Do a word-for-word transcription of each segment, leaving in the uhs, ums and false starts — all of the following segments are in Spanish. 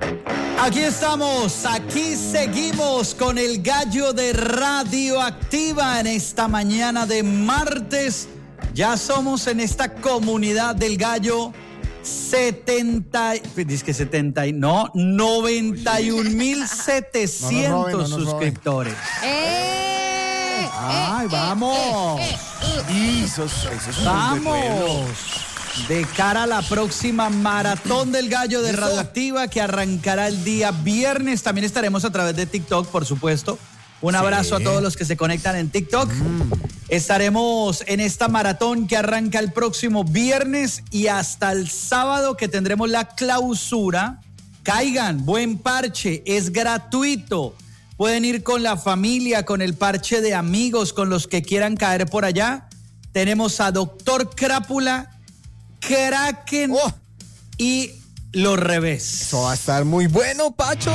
Aquí estamos, aquí seguimos con el gallo de Radioactiva en esta mañana de martes. Ya somos en esta comunidad del gallo setenta, dice que setenta, no, noventa y un mil setecientos no no suscriptores. ¡Eh! ¡Ay, vamos! Eh, eh, eh, y esos, esos ¡Vamos! De cara a la próxima maratón del gallo de Radioactiva que arrancará el día viernes. También estaremos a través de TikTok, por supuesto. Un abrazo sí. a todos los que se conectan en TikTok. Mm. Estaremos en esta maratón que arranca el próximo viernes y hasta el sábado que tendremos la clausura. Caigan, buen parche, es gratuito. Pueden ir con la familia, con el parche de amigos, con los que quieran caer por allá. Tenemos a Doctor Crápula, Kraken oh. y Los Revés. Eso va a estar muy bueno, Pacho.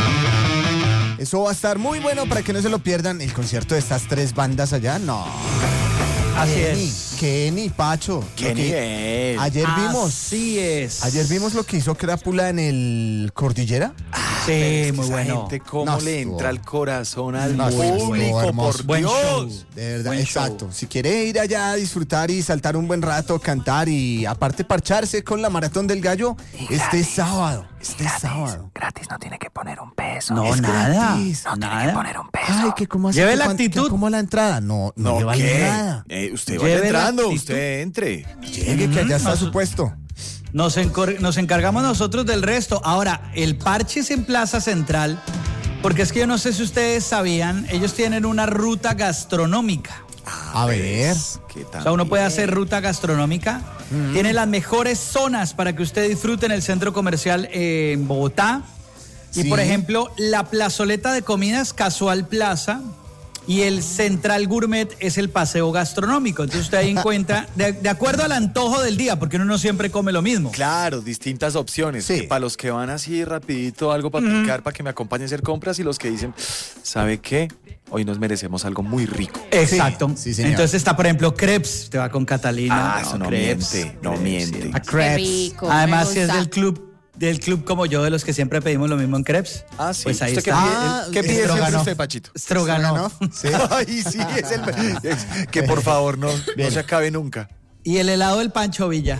Eso va a estar muy bueno para que no se lo pierdan. El concierto de estas tres bandas allá, no. Así Kenny, es. Kenny, Pacho. Qué nivel. Ayer vimos. Así es. Ayer vimos lo que hizo Crápula en el Cordillera. Ah, sí, es muy bueno. Gente, cómo no, le estuvo, entra al corazón al no, público, estuvo por buen Dios. Show. De verdad, Buen exacto. show. Si quiere ir allá a disfrutar y saltar un buen rato, cantar y aparte parcharse con la Maratón del Gallo, Y este gratis, sábado. Este gratis, sábado. Gratis, no tiene que poner un peso. No, Es nada. gratis. No tiene nada. que poner un peso. Ay, que cómo así. Lleve que la cuan- que actitud. ¿Cómo la entrada? No, no, No, lleva ¿qué? nada. Eh, usted Lleve va la entrando, actitud. usted entre. Llegue que allá está su puesto. Nos, encor- nos encargamos nosotros del resto. Ahora, el parche es en Plaza Central, porque es que yo no sé si ustedes sabían, ellos tienen una ruta gastronómica. A ver. ¿Qué O tal? sea, uno puede hacer ruta gastronómica. Mm. Tiene las mejores zonas para que usted disfrute en el centro comercial eh, en Bogotá. Y, Sí. por ejemplo, la plazoleta de comidas Casual Plaza y el Central Gourmet es el paseo gastronómico. Entonces usted ahí encuentra, de, de acuerdo al antojo del día, porque uno no siempre come lo mismo. Claro, distintas opciones. Sí. Que para los que van así rapidito, algo para Mm. picar, para que me acompañen a hacer compras, y los que dicen, ¿sabe qué? Hoy nos merecemos algo muy rico. Exacto. Sí, sí, señor. Entonces está, por ejemplo, crepes. Te va con Catalina. Ah, eso no crepes, miente, no crepes, miente. sí. A Qué crepes. rico, Además, me si es gusta. del club, del club como yo, de los que siempre pedimos lo mismo en crepes. Ah, sí. Pues ahí ¿Usted qué está. pide, Ah, ¿qué pide siempre Stroganoff. usted, Pachito? Stroganoff. Sí. Ay, sí, es el... es- que por favor no, no se acabe nunca. Y el helado del Pancho Villa.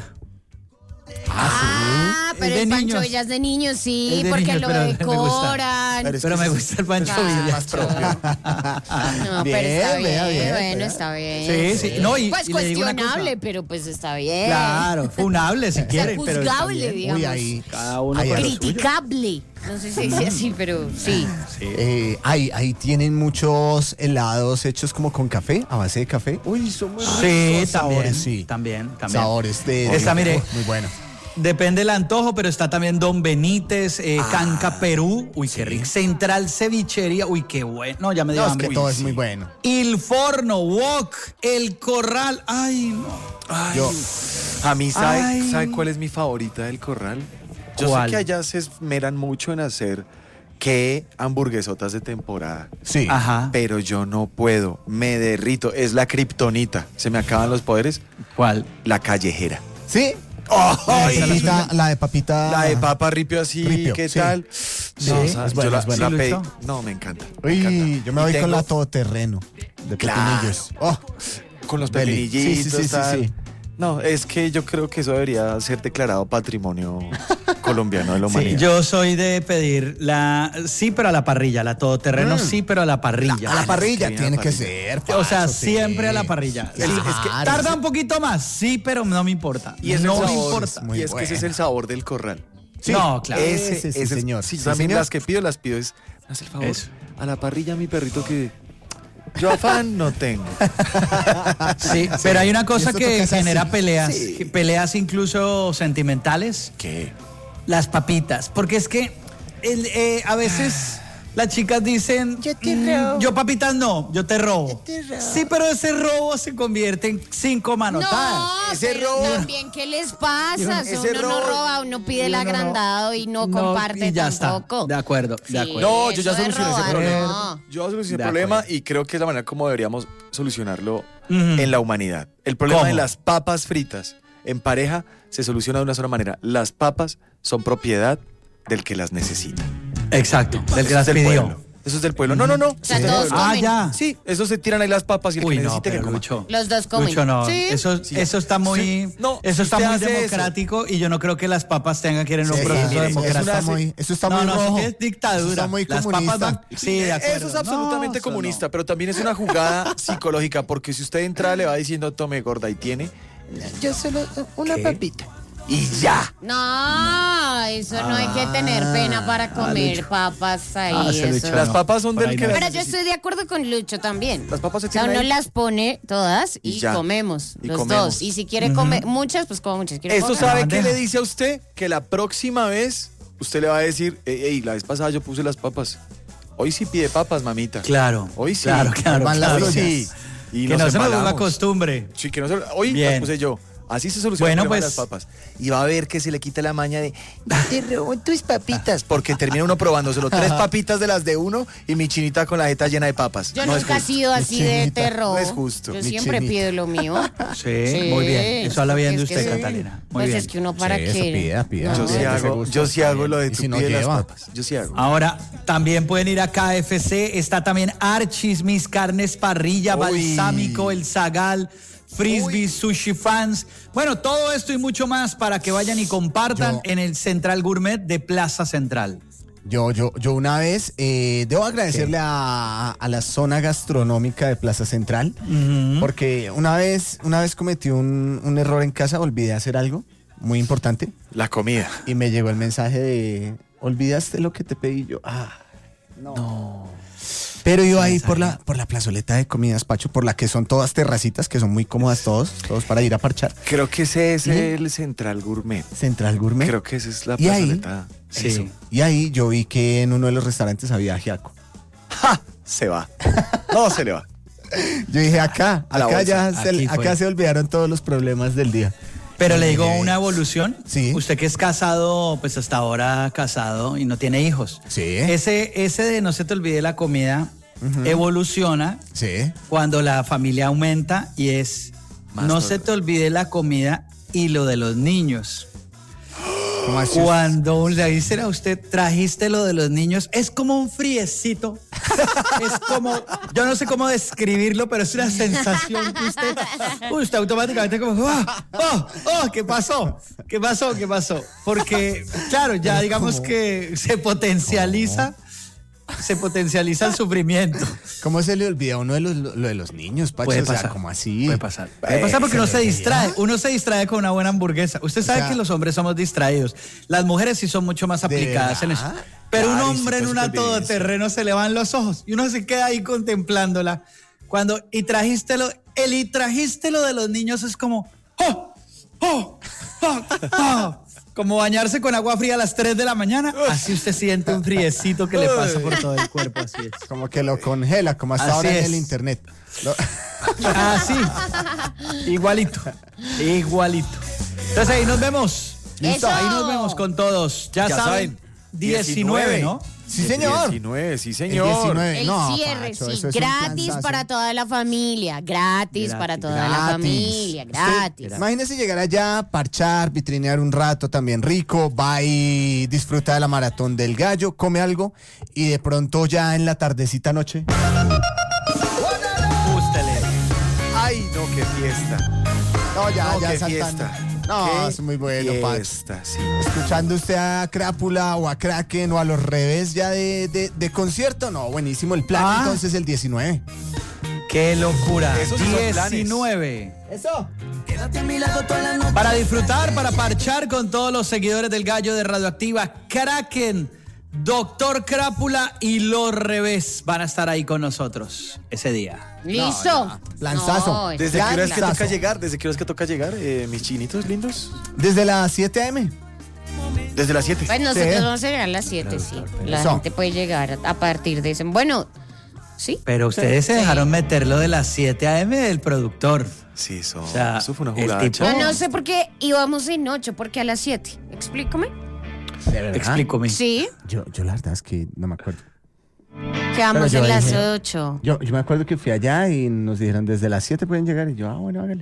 Ah, pero Es de el Pancho niños. Villa es de niños, sí, Es de porque niños, lo pero me gusta. decoran. Pero es Pero que me sí, gusta el Pancho Claro. Villa. más propio. No, Bien, pero está bien, vea, bien, bueno, vea. está bien. Sí, sí. No, y, Pues y le digo una cosa. cuestionable, pero pues está bien. Claro, funable si O sea, quieren, pero está juzgable, bien. digamos. Uy, ahí. Cada uno Ahí con hay- lo suyo. Criticable. No sé si dice así, pero sí. Eh, ahí, ahí tienen muchos helados hechos como con café, a base de café. Uy, son muy ricos. Sí, sabores, también, sí. también, también. Sabores de... Está, mire. Oh, muy bueno. Depende del antojo, pero está también Don Benítez, eh, Ah, Canca Perú, uy, qué rico. Central Cevichería, uy, qué bueno. No, ya me dio No, es hambre. que todo Uy, es sí. muy bueno. Il Forno, Wok, El Corral, ay, no. Ay, Yo- a mí, ¿sabe, Ay. ¿sabe cuál es mi favorita del corral? Yo ¿Cuál? sé que allá se esmeran mucho en hacer que hamburguesotas de temporada. Sí. Ajá. Pero yo no puedo, me derrito. Es la kriptonita. Se me acaban los poderes. ¿Cuál? La callejera. ¿Sí? La Ay, de papita, la de papita. la de papa ripio así, Ripio, ¿qué sí. tal? Sí, No, o es sea, buena, yo la, es buena. la ¿Sí, pedí. Lucho? No, me encanta. me Uy, encanta. yo me Y voy con tengo- la todoterreno de Claro. pepinillos. Oh, Con los Deli. pepinillitos. Sí, sí, sí, sí, tal. sí. No, es que yo creo que eso debería ser declarado patrimonio colombiano de la Sí, humanidad. yo soy de pedir la, sí, pero a la parrilla, la todoterreno, Mm. sí, pero a la parrilla. a la parrilla que tiene a la que parrilla. ser. O sea, Pacho, sí. siempre a la parrilla. Sí, Claro, es que sí. tarda un poquito más, sí, pero no me importa. Y es no el me sabor, importa. muy y es que ese es buena. el sabor del corral. Sí. No, claro. Ese, sí, ese- señor. Sí, Sí, también señor. las que pido, las pido es, haz el favor, Eso. a la parrilla mi perrito que yo afán no tengo. Sí, pero hay una cosa esto que toca es genera así. peleas, Sí. que- peleas incluso sentimentales, ¿Qué? las papitas, porque es que el, eh, a veces las chicas dicen, Yo te "Mm, robo". yo papitas no, yo te robo. te robo. Sí, pero ese robo se convierte en cinco manotadas. No, Ese pero robo- también, ¿qué les pasa? Ese Si uno no robo- roba, uno pide el Uno no- agrandado y no, no, comparte y ya tampoco. está. De acuerdo, de Sí. acuerdo. No, yo ya eso de solucioné ese robar, problema. no. Yo solucioné De el problema acuerdo. y creo que es la manera como deberíamos solucionarlo Ujú. en la humanidad. El problema ¿Cómo? de las papas fritas en pareja se soluciona de una sola manera. Las papas son propiedad del que las necesita. Exacto, del que Eso las es del pidió. pueblo. Eso es del pueblo. No, no, no. O sea, Eso es del todos pueblo. Ah, comen. ya. Sí, eso se tiran ahí las papas y el Uy, que no, necesite que pero coma. Lucho. Los dos comen. Lucho, no. Sí. Eso, Sí. eso está muy, Sí. No, eso está usted muy hace eso. democrático y yo no creo que las papas tengan que ir en un Sí, proceso mire, eso democrático. está muy, eso está no, muy no, eso rojo. sí es dictadura. Eso está muy las comunista. papas van, sí, de acuerdo. Eso es absolutamente No, eso comunista, no. pero también es una jugada psicológica, porque si usted entra le va diciendo tome gorda y tiene, yo solo una ¿Qué? papita. Y ya. No, eso no hay que tener pena para comer Lucho. papas ahí. Ah, se eso. Lucho, Las no. papas son Por del ahí que no. las Pero yo necesita. estoy de acuerdo con Lucho también. Las papas se O sea, tiran uno ahí. las pone todas y, Y ya. comemos, Y los comemos. dos. Y si quiere comer muchas, pues como muchas. ¿Quiere ¿Esto comer? sabe bandeja. qué le dice a usted? Que la próxima vez usted le va a decir, hey, hey, la vez pasada yo puse las papas. Hoy sí pide papas, mamita. Claro. Hoy sí. Claro, claro, Van las claro. Hoy suyas. sí. Y Que no nos se nos vuelva embalamos. costumbre. Sí, que no se... Hoy Bien. las puse yo. Así se soluciona Bueno, el problema pues- de las papas. Y va a ver que se le quita la maña de te robo tus papitas. Porque termina uno probándoselo. Tres papitas de las de uno y mi chinita con la jeta llena de papas. Yo no es nunca he justo. sido así de chinita, terror. no es justo. Yo Mi siempre chinita. pido lo mío. Sí, muy bien. Eso habla bien de Es que usted, sí. Catalina. Muy Pues bien. es que uno para Sí, qué. eso pida, pida. Yo No. sí Pida, que se hago, gusta. yo sí hago lo de Y tu si no pide las lleva. papas. Yo sí hago. Ahora, también pueden ir a K F C. Está también Archis, Mis Carnes Parrilla, Uy. Balsámico, El Zagal, Frisbee, Sushi Fans. Bueno, todo esto y mucho más para que vayan y compartan Yo- en el Central Gourmet de Plaza Central. Yo, yo, yo una vez, eh, debo agradecerle a, a la zona gastronómica de Plaza Central, porque una vez, una vez cometí un, un error en casa, olvidé hacer algo muy importante La comida. y me llegó el mensaje de, olvidaste lo que te pedí yo. Ah, no. Pero yo ahí por la, por la plazoleta de comidas, Pacho, por la que son todas terracitas, que son muy cómodas todos, todos para ir a parchar. Creo que ese es ¿Y? el Central Gourmet. Central Gourmet. Creo que esa es la Y ahí- plazoleta. Sí. Eso. Y ahí yo vi que en uno de los restaurantes había ajiaco. ¡Ja! Se va. No se le va. Yo dije, acá, A la acá bolsa. ya se, Aquí fue. acá se olvidaron todos los problemas del día. Pero le digo Eh, una evolución. sí. Usted que es casado, pues hasta ahora casado y no tiene hijos. Sí. Ese, ese de no se te olvide la comida evoluciona Sí. cuando la familia aumenta y es Más no todo. se te olvide la comida y lo de los niños. ¿Cómo así? Cuando le dicen a usted, trajiste lo de los niños, es como un friecito. Es como, yo no sé cómo describirlo, pero es una sensación que usted, uy, usted automáticamente como, ah, oh, oh, ¿qué pasó? ¿Qué pasó? ¿Qué pasó? Porque, claro, ya digamos que se potencializa, se potencializa el sufrimiento. ¿Cómo se le olvida a uno de los, lo de los niños, Pacho? Puede O sea, pasar. ¿cómo así? Puede pasar. Puede pasar porque uno se distrae. Uno se distrae con una buena hamburguesa. Usted sabe sea, que los hombres somos distraídos. Las mujeres sí son mucho más ¿de aplicadas en eso. verdad? Pero un Claro, y hombre sí, en pues, una supervivencia. todoterreno se le van los ojos y uno se queda ahí contemplándola. Cuando y trajiste lo, el y trajiste lo de los niños es como, ¡oh! ¡oh! ¡oh! ¡oh! Como bañarse con agua fría a las tres de la mañana. Así usted siente un friecito que le pasa por todo el cuerpo. Así es. Como que lo congela, como hasta Así ahora en es. el internet. Lo- Así. Igualito. Igualito. Entonces ahí nos vemos. Listo. Ahí nos vemos con todos. Ya, Ya saben, saben, diecinueve, ¿no? Sí, señor. diecinueve, sí, El señor. diecinueve. El No, cierre, Pacho, sí, eso es un gratis planzazo. para toda la familia, gratis, Gratis, para toda la Gratis. familia, Usted, gratis. Imagínese llegar allá, parchar, vitrinear un rato también rico, va y disfruta de la maratón del gallo, come algo y de pronto ya en la tardecita noche. Ústele. Ay, no, qué fiesta. No, ya, No, ya qué saltando. fiesta. No, Qué es muy bueno, Pacho. fiesta, sí. Escuchando usted a Crápula o a Kraken o a los revés ya de, de, de concierto, no, buenísimo el plan Ah. entonces el diecinueve. ¡Qué locura! Esos sí son planes. diecinueve. Eso. Para disfrutar, para parchar con todos los seguidores del Gallo de Radioactiva, Kraken, Doctor Crápula y Los Revés van a estar ahí con nosotros ese día. ¿Listo? Planzazo. No, es ¿Desde Ya, qué hora es que planzazo. toca llegar? ¿Desde qué hora es que toca llegar, eh, mis chinitos lindos? Desde las siete a eme. Desde las siete. Pues nosotros Sí. vamos a llegar a las siete, sí. La Eso. gente puede llegar a partir de ese. Bueno, sí. Pero ustedes se Sí. dejaron meter lo de las siete a eme del productor. Sí, eso, O sea, eso fue una el jugada. tipo- No, chévere. no sé por qué íbamos en ocho, porque a las siete. Explícame. ¿De verdad? Explícame. Sí, Yo, yo la verdad es que no me acuerdo. quedamos Pero yo en las dije- ocho. Yo, yo me acuerdo que fui allá y nos dijeron desde las siete pueden llegar y yo, ah, bueno, hágale.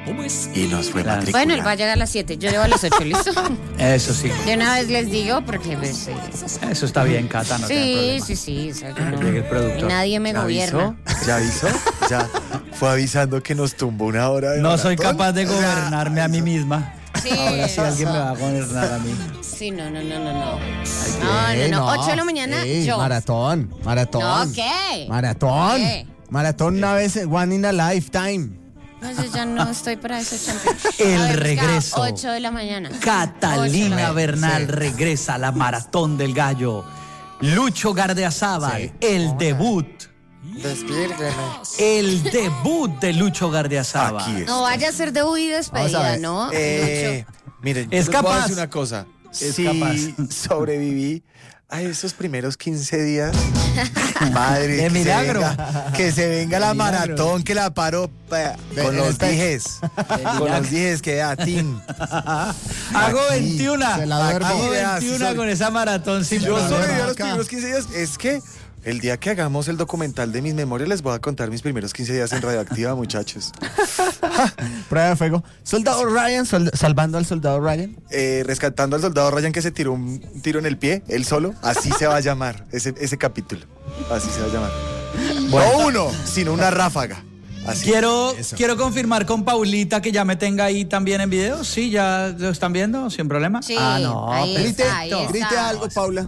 Y nos fue Claro. matriculando. Bueno, él va a llegar a las siete, yo llego a las ocho, ¿listo? Eso sí. De una vez les digo, porque pues, eh, Eso está bien, Cata, no tenga sí, problema. sí, sí, o sea, yo no- Llegue el productor. nadie me ¿Ya gobierna. avisó? ¿Ya avisó? Ya fue avisando que nos tumbó una hora de No soy maratón. capaz de O sea, gobernarme a mí misma. Sí, Ahora sí alguien me va a gobernar a mí. sí, no, no, no, no, no. Eh, No, no, no, ocho de la mañana, Ey, yo. Maratón, maratón. No, ¿qué? Maratón. ¿Qué? Maratón una vez, one in a lifetime. No, yo ya no estoy para eso, champion. El A ver, regreso. ocho de la mañana. Catalina Ocho. Bernal regresa a la Maratón del Gallo. Lucho Gardeazabal, Sí. el debut. Despiérteme. El debut de Lucho Gardeazabal. Aquí es. No vaya a ser debut y Vamos a despedida, ver. ¿no? Eh, miren, Es yo les voy a capaz. decir una cosa. Es si capaz. sobreviví a esos primeros quince días, madre, De que, milagro. Se venga, que se venga la milagro. maratón, que la paro pa- De- con en los el pe- dijes. Con los dijes que a Tim. Hago Aquí, veintiuno. se la duermo. Hago Vea, si veintiuno soy- con esa maratón sin Yo la problema. sobreviví a los acá. primeros quince días. Es que el día que hagamos el documental de mis memorias les voy a contar mis primeros quince días en Radioactiva, muchachos. Prueba de fuego. Soldado Ryan, sol- salvando al soldado Ryan. Eh, rescatando al soldado Ryan que se tiró un tiro en el pie, él solo. Así se va a llamar ese, ese capítulo. Así se va a llamar. No uno, sino una ráfaga. Así. Quiero, Eso. quiero confirmar con Paulita que ya me tenga ahí también en video. Sí, ya lo están viendo, sin problema. Sí, ah, no, ahí Grite, está, ahí está. grite algo, Paula.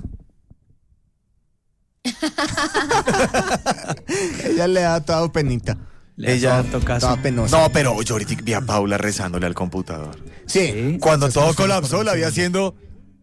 Ella le da toda penita. Le Ella- ha dado caso. Toda penosa. No, pero yo ahorita vi a Paula rezándole al computador. Sí. Sí. Cuando Eso todo es por colapsó, la había haciendo.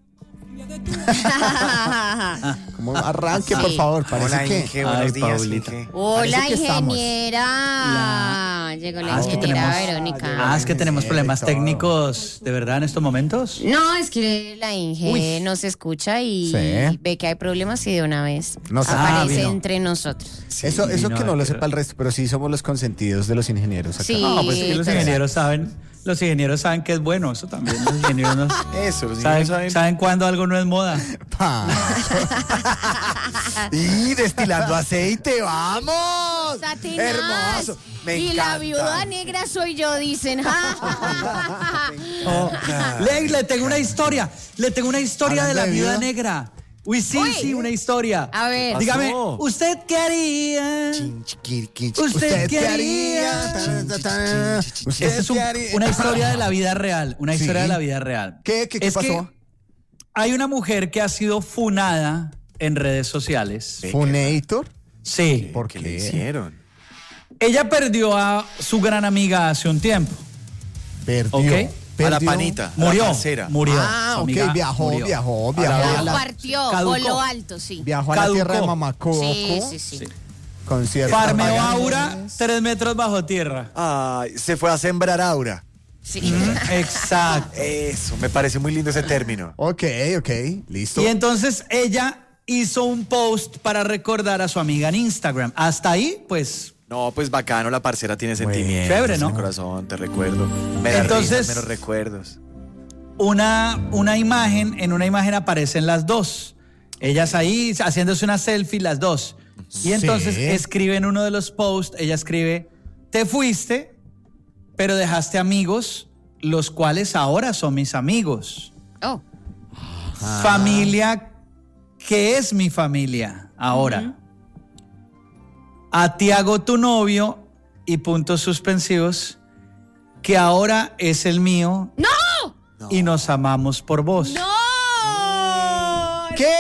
Como arranque, Sí. por favor. Parece Hola, que. Inge, Ay, buenos días, Paulita. Inge. Hola, Parece que estamos. ingeniera. Llegó la Ah, es que ingeniera tenemos- Verónica. Ah, es que tenemos problemas Todo. técnicos, de verdad, en estos momentos. No, es que la Inge Uy. nos escucha y Sí. ve que hay problemas y de una vez Nos- Ah, aparece vino. entre nosotros. Eso, eso vino que no a- lo sepa el resto, pero sí somos los consentidos de los ingenieros acá. Sí. No, pues es que los pero- ingenieros saben, los ingenieros saben que es bueno, eso también. Los ingenieros no- Eso, los saben, ingenieros saben. saben cuándo algo no es moda. Pa. Y destilando aceite, vamos. Satinaz. Hermoso. Me y encanta. la viuda negra soy yo, dicen. Oh, le, le tengo una historia, le tengo una historia de Hablando la de viuda viuda. negra. Uy, sí, Uy. sí, una historia. A ver. Dígame, pasó? ¿usted qué haría? Chin, chiquir, quin, ¿Usted, ¿Usted qué qué haría? haría? Ta, ta, ta. ¿Usted Esta es un- qué haría? una historia de la vida real, una Sí. historia de la vida real. ¿Qué, qué, qué Es que pasó? hay una mujer que ha sido funada en redes sociales. ¿Funator? Sí. ¿Por ¿Qué le qué? hicieron? Ella perdió a su gran amiga hace un tiempo. Perdió. Ok. A la Perdió. panita. a Murió. la parcera. Murió. Ah, Su ok, amiga viajó, murió. viajó, A la viajó. vez. a la- Partió, Caducó. por lo alto, sí. Viajó a la Caducó. tierra de Mamacoco. Sí, sí, sí. Con cierta Farmeó paga. Aura tres metros bajo tierra. Ay, se fue a sembrar aura. Sí. Exacto. Eso, me parece muy lindo ese término. Ok, ok, listo. Y entonces ella hizo un post para recordar a su amiga en Instagram. Hasta ahí, pues, No, pues bacano, la parcera tiene sentimientos. Chévere, ¿no? en el corazón, te recuerdo. Me da Entonces- risas, menos recuerdos. una, una imagen, en una imagen aparecen las dos. Ellas ahí haciéndose una selfie, las dos. Y entonces Sí. escribe en uno de los posts, ella escribe, te fuiste, pero dejaste amigos, los cuales ahora son mis amigos. Oh. Familia, que es mi familia ahora. A Tiago, tu novio, y puntos suspensivos, que ahora es el mío. ¡No! Y nos amamos por vos. ¡No! ¿Qué?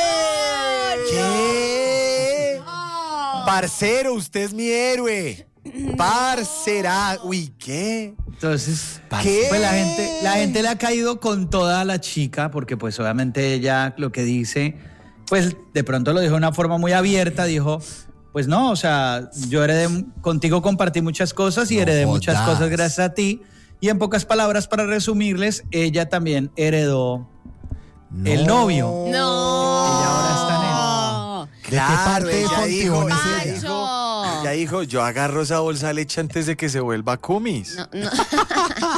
¿Qué? Oh. Parcero, usted es mi héroe. Parcera. Uy, ¿qué? Entonces, ¿Qué? pues la gente, la gente le ha caído con toda la chica, porque pues obviamente ella lo que dice, pues de pronto lo dijo de una forma muy abierta, dijo, pues no, o sea, yo heredé, contigo compartí muchas cosas y No heredé muchas jodas. cosas gracias a ti. Y en pocas palabras, para resumirles, ella también heredó el novio. No. Ella ahora está ¿De qué parte de ella dijo, Fontibón es ella ella? dijo, ella dijo, yo agarro esa bolsa de leche antes de que se vuelva cumis. No, no.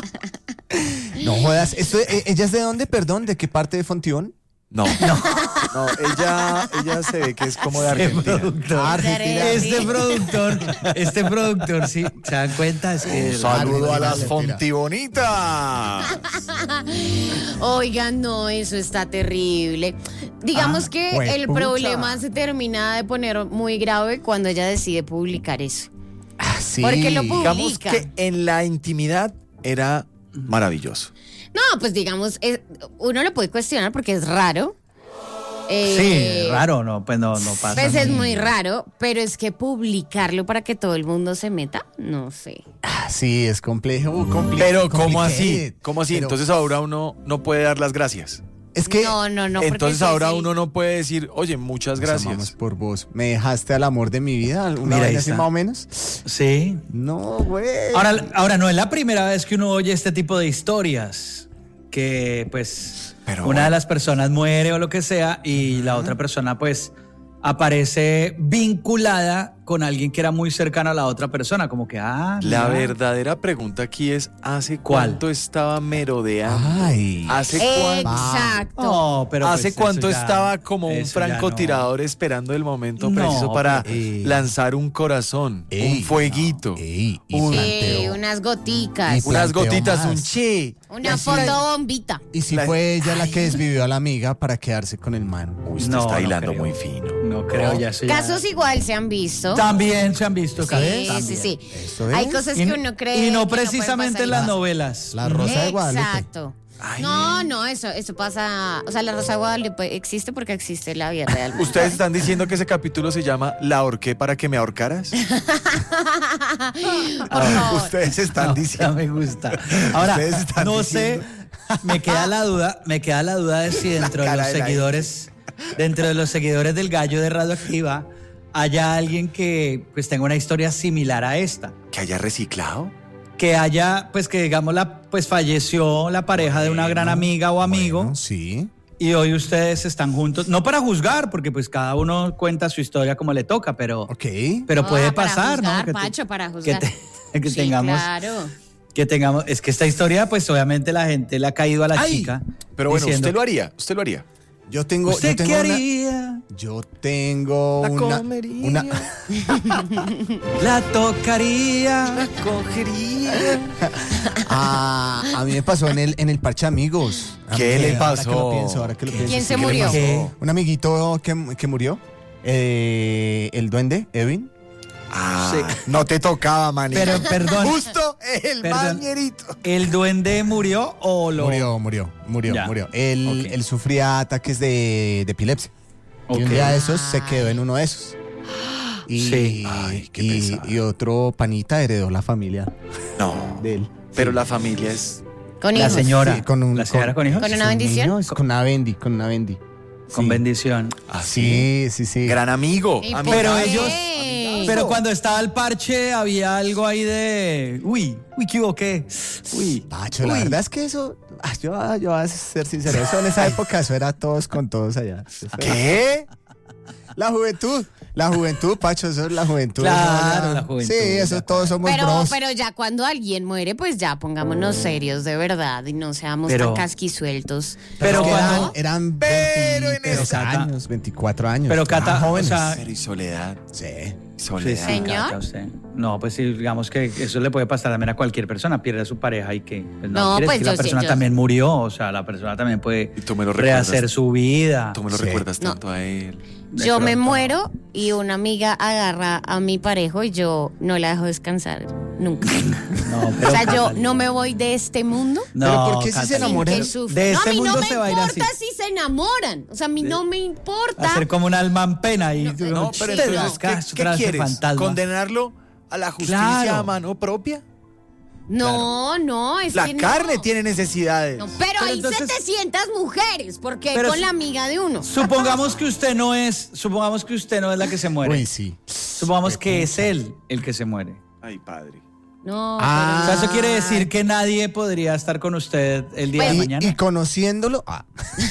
No jodas. Esto, eh, ¿ella es de dónde, perdón? ¿De qué parte de Fontibón? No. No, ella, ella se ve que es como de Argentina. Productor. Argentina. Este productor, este productor, sí, ¿se dan cuenta? Es que Un saludo a las Argentina. Fontibonitas. Oigan, no, eso está terrible. Digamos Ah, que juepucha. el problema se termina de poner muy grave cuando ella decide publicar eso. Ah, sí. Porque lo Digamos publica. que en la intimidad era maravilloso. No, pues digamos, es- uno lo puede cuestionar porque es raro. Eh, Sí, raro, no, pues no, no pasa. Pues es ni- muy raro, pero es que publicarlo para que todo el mundo se meta, no sé. Ah, sí, es complejo. compli- Pero ¿cómo así? complicated. ¿Cómo así? Pero Entonces ahora uno no puede dar las gracias. es que no, no, no. porque Entonces sí, ahora sí. uno no puede decir, oye, muchas nos amamos gracias. por vos. ¿Me dejaste al amor de mi vida? ¿Una Mira, ahí vaina así está. más o menos? Sí. No, güey. Ahora, ahora no es la primera vez que uno oye este tipo de historias, que pues Pero una bueno. de las personas muere o lo que sea y la otra persona pues aparece vinculada con alguien que era muy cercano a la otra persona, como que, ah, La mira. verdadera pregunta aquí es, ¿hace ¿Cuál? cuánto estaba merodeando? Ay. ¿Hace cuánto? Exacto. No, pero ¿Hace pues, cuánto eso ya- estaba como un eso ya francotirador esperando el momento No, preciso para pero, eh, lanzar un corazón, Ey, un fueguito, Ey, y un- Sí, planteó- unas goticas. Y- unas planteo gotitas, más. un che? Una Sí. fotobombita. Y si La- fue ella la que desvivió a la amiga para quedarse con el man. Uy, usted No, está no hilando creo. muy fino. No creo, ya eso ya- Casos igual se han visto. También se han visto, casos. Sí, sí, También. sí. Eso es. Hay cosas Y, que uno cree. y no que pueden precisamente pasar en las igual. novelas. La Rosa de Guadalupe. Exacto. Ay. No, no, eso, eso pasa. O sea, la Rosa de Guadalupe existe porque existe la vida real. ¿Ustedes están diciendo que ese capítulo se llama La ahorqué para que me ahorcaras? Por favor. Ustedes están No, diciendo. ya me gusta. Ahora, Ustedes están no diciendo- sé, me queda la duda, me queda la duda de si dentro de cara los de la seguidores, dentro de los seguidores del gallo de Radioactiva, haya alguien que pues tenga una historia similar a esta. ¿Que haya reciclado? Que haya, pues que digamos, la, pues falleció la pareja de una gran amiga o amigo Bueno, sí. y hoy ustedes están juntos, no para juzgar, porque pues cada uno cuenta su historia como le toca, pero, Ok. pero No, puede para pasar, juzgar, ¿no? Que, te- Pacho, para que, juzgar. te- que Sí, tengamos, claro. que tengamos, es que esta historia, pues obviamente la gente le ha caído a la Ay, chica. Pero bueno, diciendo, usted lo haría, usted lo haría. Yo tengo. ¿Usted yo tengo qué una- haría? Yo tengo La una. comería. una La tocaría. La cogería. Ah, a mí me pasó en el, en el parche amigos. A ¿Qué mí, le ahora que pasó? lo pienso, ahora que lo pienso, ¿Quién sí, se ¿qué le murió? pasó? ¿Qué? Un amiguito que, que murió. Eh, el duende, Evin. Ah, Sí. no te tocaba, manito. Pero, perdón. Justo el Perdón. mañerito. ¿El duende murió o lo...? Murió, murió, murió, Ya. murió. Él, Ok. él sufría ataques de, de epilepsia. Y un Ok. día de esos se quedó en uno de esos. Y, Sí. Ay, qué y, pesar. y otro panita heredó la familia No. de él. Pero la familia es. Con La hijos. señora. Sí, con un- ¿La señora con, hijos? ¿Con una Son bendición? niños, con una bendi, con una bendi. Con Sí. bendición. Sí, sí, sí. Gran amigo. ¿Y amigo. por Pero qué? ellos- Pero cuando estaba el parche había algo ahí de... Uy, uy, ¿qué hubo? ¿Qué? Uy. Pacho, la uy. verdad es que eso, ah, yo, yo voy a ser sincero, eso en esa época eso era todos con todos allá. Eso era- ¿Qué? La juventud, la juventud, Pacho, eso es la juventud. Claro, eso ya- la juventud, Sí, eso ya. todos somos Pero, bros. pero ya cuando alguien muere, pues ya pongámonos serios de verdad y no seamos Pero- tan casquisueltos. Pero Es que cuando- eran, eran Pero en veintitrés esa- años, veinticuatro años. Pero, estaban Cata, o jóvenes. sea, Pero y soledad. Sí. Sí, Soledad. sí, Señor. Cata, usted. No, pues sí, digamos que eso le puede pasar también a cualquier persona, pierde a su pareja y que pues, no, No, quiere pues decir que yo la sí, persona yo- también murió, o sea, la persona también puede Y tú me lo recuerdas. rehacer su vida. Tú me lo Sí. recuerdas No. tanto a él. De Yo me pronto. muero y una amiga agarra a mi parejo y yo no la dejo descansar nunca. No, O pero sea, yo Cata, no me voy de este mundo no, Pero ¿por qué si Cata, se enamora? sin Enamoran- que sufra. de No, este a mí mundo no me se va a ir importa así. si se enamoran. O sea, a mí no me importa. Hacer como un alma en pena y No, No, pero Sí, entonces, no. ¿qué, Caso, qué trazo, quieres? fantasma. ¿Condenarlo a la justicia Claro. a mano propia? No, no, es La que carne no. tiene necesidades. No, pero, Pero hay entonces- setecientas mujeres, porque Pero con si- la amiga de uno. Supongamos que usted no es, supongamos que usted no es la que se muere. Uy, sí. Supongamos que es él el que se muere. Ay, padre. No, Ah. O sea, eso quiere decir que nadie podría estar con usted el día de Y, mañana. y conociéndolo, ah,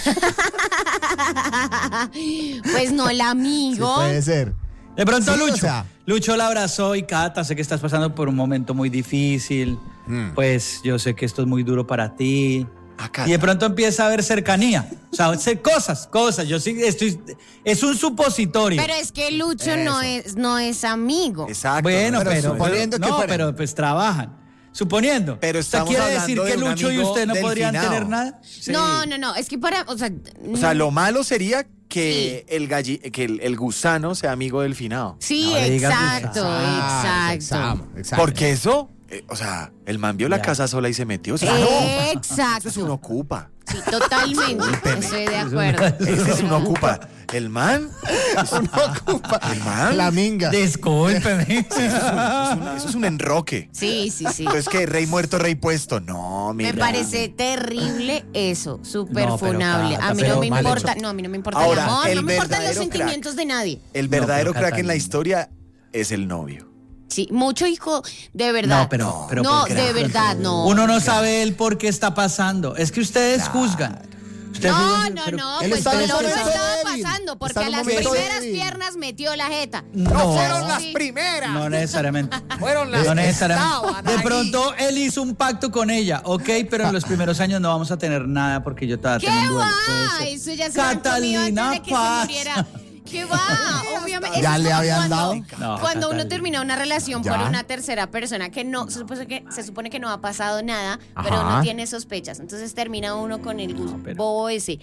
pero- pues no el sí amigo. puede ser. De pronto Sí, Lucho, o sea. Lucho la abrazó y Cata, sé que estás pasando por un momento muy difícil. Mm. Pues yo sé que esto es muy duro para ti. Acá. Y de pronto empieza a haber cercanía. O sea, hacer cosas, cosas. Yo sí estoy. Es un supositorio. Pero es que Lucho no es, no es amigo. Exacto. Bueno, no, pero, suponiendo pero- que no, fuera. pero pues trabajan. Suponiendo. Pero o sea, estamos quiere hablando decir de que un Lucho y amigo usted no del podrían finado. tener nada. Sí. No, no, no. Es que para. O sea, O sea, lo malo sería que, el, galli que el, el gusano sea amigo del finado. sí, No le digas exacto, Ah, exacto. exacto. Porque eso, eh, o sea, el man vio la Ya. casa sola y se metió. ¿Sí? Exacto. Eso es un ocupa. Sí, totalmente. Estoy de acuerdo. Ese es un ocupa. El man. Es un ocupa. El man. La minga. Discúlpeme. Eso es un, eso es un enroque. Sí, sí, sí. Entonces, que rey muerto, rey puesto. No, mira. Me parece terrible eso, súper No, pero funable. Cata, A mí pero no me mal importa, hecho. no, a mí no me importa Ahora, el amor, el no me importan los verdadero sentimientos de nadie. El verdadero No, pero crack en la Catalina. historia es el novio. Sí, mucho hijo, de verdad. No, pero- pero no, por de crack. verdad, no. Uno no sabe el por qué está pasando. Es que ustedes juzgan. Ustedes No, juzgan, no, pero- no, Él pues está en el un otro momento estaba débil. pasando, porque Está en a un las momento primeras débil. piernas metió la jeta. No fueron las primeras. No necesariamente. Fueron No necesariamente. estaban De ahí. pronto él hizo un pacto con ella, ok, pero en los primeros años no vamos a tener nada porque yo todavía ¿Qué tengo un duelo. va? Puede ser. Eso ya se lo han comido Catalina antes de que Paz. se muriera. ¿Qué va? Obviamente. ¿Ya eso es le como habían cuando- dado? No, Cuando uno Catalina. termina una relación ¿Ya? por una tercera persona que no, se supone que, se supone que no ha pasado nada, pero Ajá. uno tiene sospechas. Entonces termina uno con el gusto pero- bobo ese.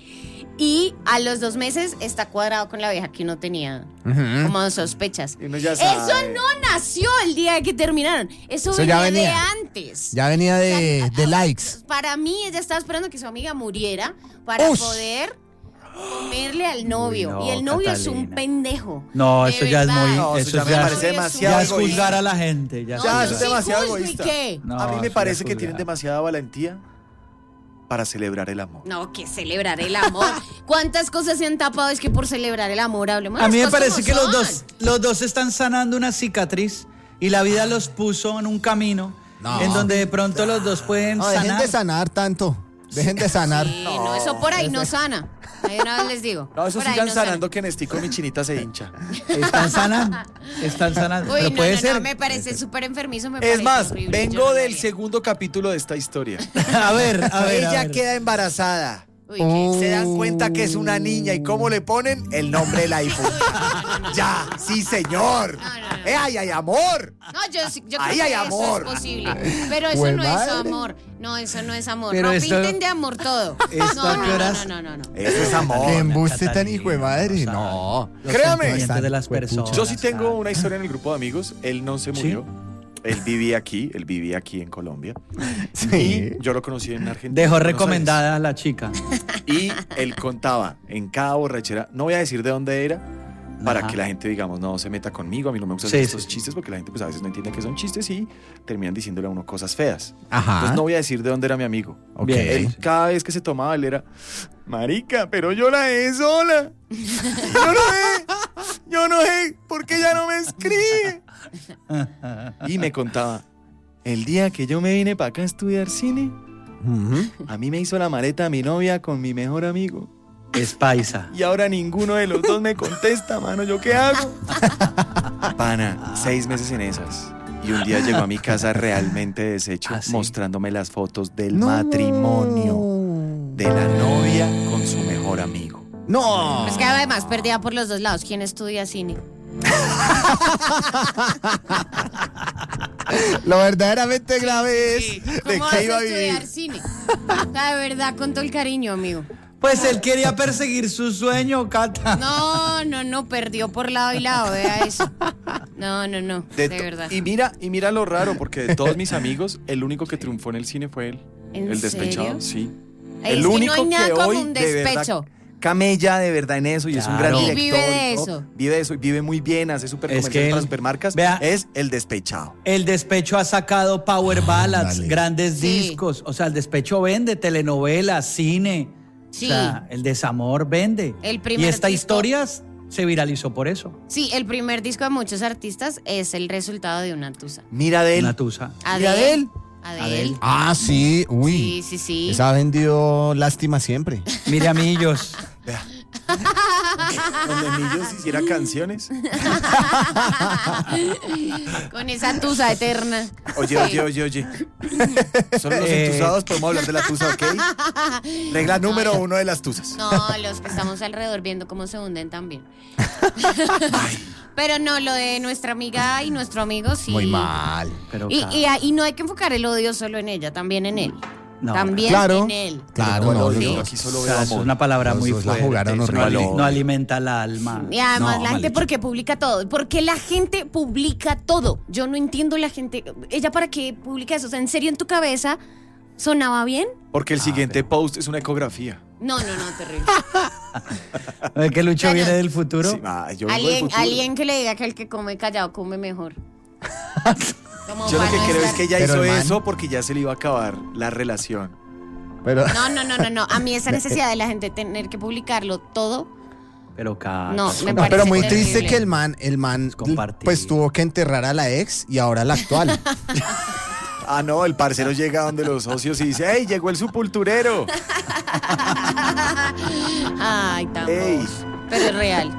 Y a los dos meses está cuadrado con la vieja que uno tenía Ujú. como sospechas. Y uno ya Eso sabe. no nació el día que terminaron. Eso, Eso ya venía de venía. antes. Ya venía de, de likes. Para mí, ella estaba esperando que su amiga muriera para Ush. poder comerle al novio. Uy, no, y el novio es un Catalina. pendejo. No, De eso ya es verdad. muy. No, eso eso ya me ya, parece es- demasiado ya es egoísta. juzgar a la gente. Ya, No, Ya, yo eso es sí demasiado juzgo, ¿y egoísta. qué? No, a mí me eso parece ya que es tienen juzgar. demasiada valentía para celebrar el amor. No, que celebrar el amor. ¿Cuántas cosas se han tapado? Es que por celebrar el amor hablemos. A mí me las cosas parece como que los son. dos, los dos están sanando una cicatriz y la vida los puso en un camino No. en donde de pronto los dos pueden No, dejen sanar. de sanar tanto. Dejen de sanar. Sí, no, eso por ahí no sana. Ahí una vez les digo. No, eso Por ahí sigan no sana. sanando que Nestico mi chinita se hincha. Están sanando. Están sanando. Uy, Pero no, puede no, ser. no, me parece súper enfermizo. Me Es parece más, horrible, yo vengo no lo del haría. segundo capítulo de esta historia. A ver, a ver. a Ella ver. queda embarazada. Uy, ¿qué? Se dan cuenta que es una niña y cómo le ponen el nombre del iPhone. Ya, sí, señor. No, no, no. Eh, ¡Ay, hay amor! No, yo, sí- yo Ahí creo hay que amor. eso es posible. Pero eso Jue no es madre. amor. No, eso no es amor. Pero no esto- pinten de amor todo. ¿esto No, a no, qué no, horas? no, no, no, no. Eso es amor. Qué embuste tan Catalina, hijo de madre. no No. Los Créame. sentimientos de las Están personas. Yo sí tengo una historia en el grupo de amigos. Él no se ¿Sí? murió. Él vivía aquí, él vivía aquí en Colombia. Sí. Y yo lo conocí en Argentina. Dejó en Buenos recomendada a la chica. Aires. Y él contaba en cada borrachera, no voy a decir de dónde era, para Ajá. que la gente, digamos, no se meta conmigo. A mí no me gustan Sí, estos sí. chistes porque la gente pues a veces no entiende que son chistes y terminan diciéndole a uno cosas feas. Ajá. Entonces no voy a decir de dónde era mi amigo. Ok. Bien. Él cada vez que se tomaba, él era, marica, pero yo la dejé sola. Yo no sé, yo no sé, ¿por qué ella no me escribe? Y me contaba, el día que yo me vine para acá a estudiar cine, Ujú. a mí me hizo la maleta mi novia con mi mejor amigo. Es paisa. Y ahora ninguno de los dos me contesta, mano, ¿yo qué hago? Pana, seis meses en esas. Y un día llegó a mi casa realmente deshecho, ¿Ah, sí? mostrándome las fotos del No. matrimonio de la novia con su mejor amigo. No. Es que además perdía por los dos lados. ¿Quién estudia cine? Lo verdaderamente grave es. Sí. ¿De ¿Cómo vas qué a iba a estudiar vivir? cine? O sea, de verdad, con todo el cariño, amigo. Pues él quería perseguir su sueño, Cata. No, no, no, perdió por lado y lado, vea eso. No, no, no, de, De to- verdad. Y mira, y mira lo raro, porque de todos mis amigos, el único que triunfó en el cine fue él. ¿En el despechado, serio? sí. Ay, el es que no único hay nada que como hoy un de verdad despecho. camella de verdad en eso y es un gran Claro. Y director. vive de y todo. eso. Vive de eso y vive muy bien, hace super Es que él- para supermarcas. vea- es el despechado. El despecho ha sacado power ballads, Dale. grandes Sí. discos. O sea, el despecho vende telenovelas, cine. Sí. O sea, el desamor vende. El primer y esta disco- historia se viralizó por eso. Sí, el primer disco de muchos artistas es el resultado de una tusa. Mira de él. Una tusa. Mira de él. Adele. Adele. Ah, sí. Uy. Sí, sí, sí. Esa ha vendido lástima siempre. Mire, amigos. Donde Millos hiciera canciones. Con esa tusa eterna. Oye, Sí. oye, oye, oye. Solo los Eh. entusados podemos hablar de la tusa, ¿ok? Regla número uno de las tusas. No, los que estamos alrededor viendo cómo se hunden también. Pero no, lo de nuestra amiga y nuestro amigo sí. Muy mal. Pero Y, ca- y, y no hay que enfocar el odio solo en ella, también en él. No, también claro. en él. Claro, ¿Cuál no, odio? los Sí. dos. Aquí solo o veo sea, eso es amor. una palabra Los muy dos la fuerte. jugaron eso no, horrible. ali- no alimenta el alma. Y además No, la mal gente hecho. porque publica todo, porque la gente publica todo. Yo no entiendo la gente, ella para qué publica eso, o sea, ¿en serio en tu cabeza sonaba bien? Porque el siguiente post es una ecografía. No, no, no, terrible. ¿Ves que Lucho Bueno. viene del futuro? Sí, ah, yo vengo del Alguien, futuro. alguien que le diga que el que come callado come mejor. Como Yo lo para que no creo es estar- que ella Pero hizo el man- eso porque ya se le iba a acabar la relación. Pero No, no, no, no, no. A mí esa necesidad de la gente tener que publicarlo todo. Pero ca- No, es me No, como- pero parece muy terrible. triste que el man, el man, compartir. pues tuvo que enterrar a la ex y ahora la actual. Ah, no, el parcero llega donde los socios y dice, ¡hey, llegó el sepulturero! Ay, tan Ey. bobos. Pero es real.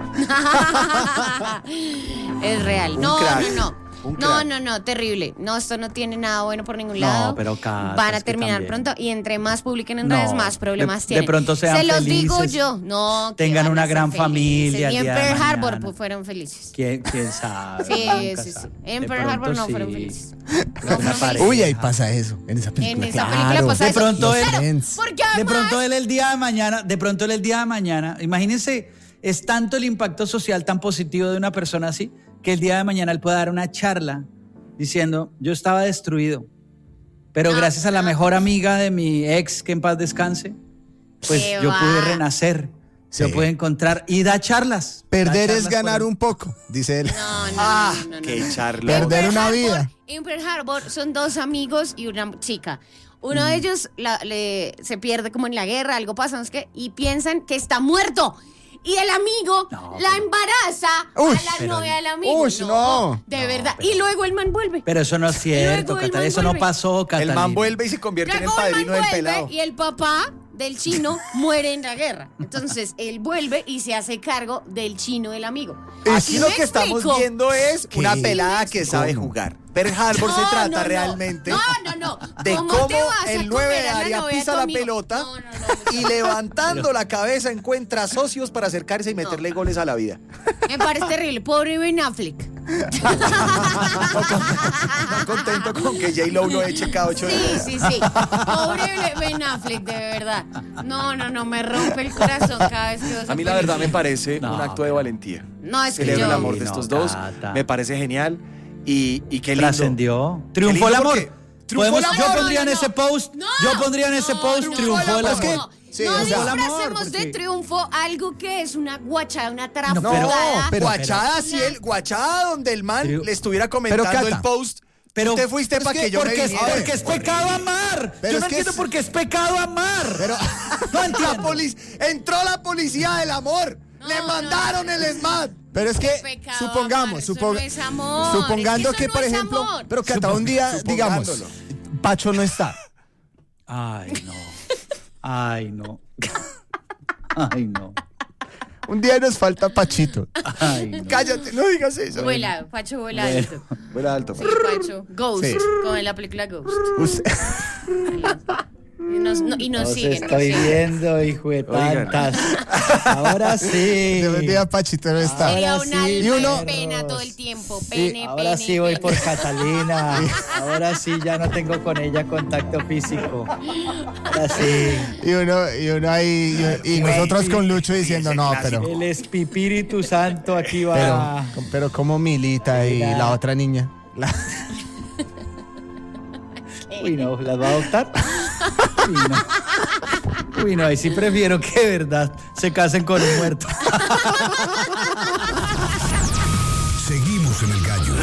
Es real. Un No, crack, no, no. un No, crack. no, no, terrible. No, esto no tiene nada bueno por ningún No, lado. pero Cata, van a es que terminar también. pronto y entre más publiquen en No, redes, más problemas de- de tienen. pronto sean Se los digo felices, yo. No, que tengan van a una ser gran felices. familia Ni el en día de Pearl Harbor mañana. pues, fueron felices. ¿Quién, quién sabe? Sí, Nunca sí, sí. sabe. En De Pearl Harbor pronto no sí. fueron felices. Una fueron pareja. Uy, ahí pasa eso, en esa En película. esa claro. película pasa De eso. pronto él- Claro, Friends. porque De además... pronto él el día de mañana, de pronto él el día de mañana, imagínense, es tanto el impacto social tan positivo de una persona así, que el día de mañana él puede dar una charla diciendo, yo estaba destruido, pero No, gracias a la no. mejor amiga de mi ex, que en paz descanse, pues Qué yo va. pude renacer, Sí. yo pude encontrar y da charlas. Perder Da es charlas ganar por- un poco, dice él. No, no, ¡Ah, no, no, no, qué no. charla! En Perder Pearl una Harbor- vida. En Pearl Harbor son dos amigos y una chica. Uno de ellos la- le- se pierde como en la guerra, algo pasa, no sé qué, y piensan que está muerto. Y el amigo No, la pero- embaraza Uy, a la pero- novia del amigo. Uy, no. De No, verdad. pero- Y luego el man vuelve. Pero eso no es cierto, Luego el Catalina, man eso no vuelve. pasó, Catalina. El man vuelve y se convierte en el Luego el man padrino del vuelve pelado. y el papá del chino muere en la guerra. Entonces él vuelve y se hace cargo del chino del amigo. Aquí ¿Sí lo me que estamos explico? viendo es ¿Qué? una pelada que sabe ¿Cómo? jugar. Pearl Harbor se No, trata no, no. realmente No, no, no. de ¿Cómo cómo te vas a el nueve comer de a la área novia de pisa tu la amigo? pelota No, no, no, y levantando la cabeza encuentra socios para acercarse y meterle goles a la vida. Me parece terrible. Pobre Ben Affleck. No contento con que J-Lo lo eche cada ocho Sí, días. sí, sí. Pobre Ben Affleck, de verdad. No, no, no, me rompe el corazón cada vez que veo esa A mí la verdad me película. parece No, un acto de pero- valentía. No, es que Celebro el yo... amor de Sí, estos no, dos. Cata. Me parece genial. Y, y qué lindo. Trascendió. Triunfó el lindo amor. porque triunfó Podemos- el yo amor. pondría No, en no, ese no. post, No, yo pondría en ese no, post, no, triunfó no, el no, amor. no. Sí, no o sea, disfracemos porque- de triunfo algo que es una guachada, una No, trafugada. pero- pero- guachada, si él, guachada donde el man Pero- le estuviera comentando Pero, Cata, el post. pero- Tú te fuiste pero es para que, que- yo me Porque es, viniera. porque es pecado amar. Pero Yo es no que entiendo es- por qué es pecado amar. Pero no La entiendo. polic- entró la policía del amor. No, Le no, mandaron no. el SMAT. Pero es que, Pecado supongamos, amar, eso supong- no es amor, supongando es que que, eso por no es ejemplo, amor. pero que hasta un día, digamos, Supongándolo. Pacho no está. Ay, no. Ay, no. Ay, no. Un día nos falta Pachito. Ay, no. Cállate, no digas eso. Vuela, Pacho vuela Bueno. alto. Vuela alto. Sí, Pacho. Ghost, Sí. como en la película Ghost. Usted- Y nos, no- y nos Os siguen. nos estoy siguen. viendo, hijo de Oigan. tantas. Ahora sí. de un día Pachito no está. Sería Ahora un sí, alma y uno- de pena todo el tiempo. Pene, Ahora pene, sí voy pene. por Catalina. Ahora sí ya no tengo con ella contacto físico. Ahora sí. Y uno, y uno ahí, y, y nosotros con Lucho diciendo, no, pero, El Espíritu Santo aquí va. pero, pero como Milita y Mira. la otra niña. La- Uy, no, ¿las va a adoptar? Uy, no. Uy, no, ahí sí prefiero que de verdad se casen con un muerto. Seguimos en el gallo.